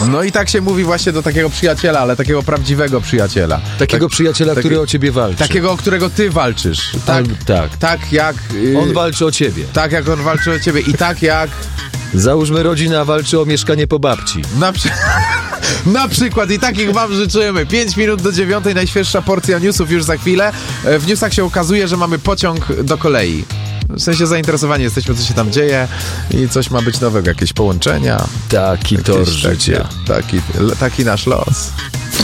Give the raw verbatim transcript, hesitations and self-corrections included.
No i tak się mówi właśnie do takiego przyjaciela, ale takiego prawdziwego przyjaciela. Takiego tak, przyjaciela, taki, który o ciebie walczy. Takiego, o którego ty walczysz. Tak, on, tak. tak jak... Yy, on walczy o ciebie. Tak jak on walczy o ciebie i tak jak... Załóżmy, rodzina walczy o mieszkanie po babci. Na, przy... Na przykład i takich wam życzymy. pięć minut do dziewiątej, najświeższa porcja newsów już za chwilę. W newsach się okazuje, że mamy pociąg do kolei. W sensie zainteresowani jesteśmy, co się tam dzieje i coś ma być nowego, jakieś połączenia. Taki tor życia. Taki, taki nasz los.